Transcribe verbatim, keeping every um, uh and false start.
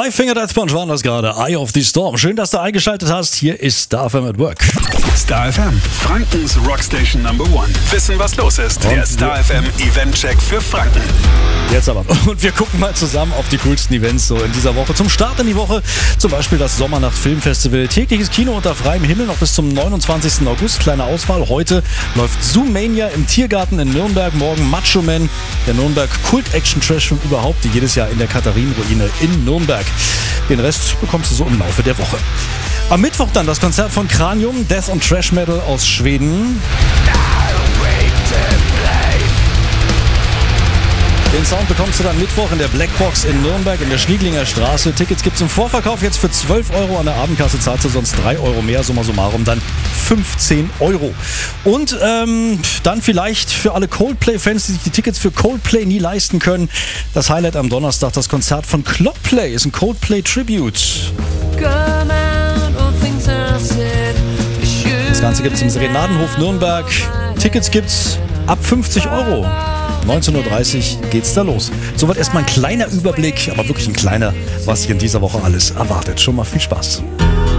Five Finger Death Punch waren das gerade. Eye of the Storm. Schön, dass du eingeschaltet hast. Hier ist Star F M at Work. Star F M, Frankens Rockstation Number One. Wissen, was los ist. Der Star F M Event-Check für Franken. Jetzt aber. Und wir gucken mal zusammen auf die coolsten Events so in dieser Woche. Zum Start in die Woche zum Beispiel das Sommernacht Filmfestival. Tägliches Kino unter freiem Himmel noch bis zum neunundzwanzigsten August. Kleine Auswahl. Heute läuft Zoomania im Tiergarten in Nürnberg. Morgen Macho Man, der Nürnberg Kult-Action-Trash-Film überhaupt, die jedes Jahr in der Katharinenruine in Nürnberg. Den Rest bekommst du so im Laufe der Woche. Am Mittwoch dann das Konzert von Cranium, Death und Thrash Metal aus Schweden. Den Sound bekommst du dann Mittwoch in der Blackbox in Nürnberg in der Schniedlinger Straße. Tickets gibt es im Vorverkauf jetzt für zwölf Euro. An der Abendkasse zahlst du sonst drei Euro mehr. Summa summarum dann fünfzehn Euro. Und ähm, dann vielleicht für alle Coldplay-Fans, die sich die Tickets für Coldplay nie leisten können, das Highlight am Donnerstag, das Konzert von Clockplay, ist ein Coldplay-Tribute. Das Ganze gibt es im Serenadenhof Nürnberg. Tickets gibt's ab fünfzig Euro. neunzehn Uhr dreißig geht's da los. Soweit erstmal ein kleiner Überblick, aber wirklich ein kleiner, was sich in dieser Woche alles erwartet. Schon mal viel Spaß.